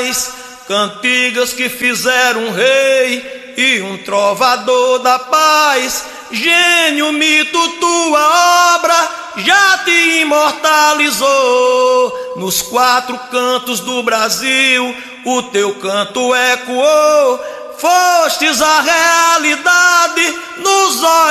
paz, cantigas que fizeram um rei e um trovador da paz. Gênio, mito, tua obra já te imortalizou. Nos quatro cantos do Brasil o teu canto ecoou. Fostes a realidade nos olhos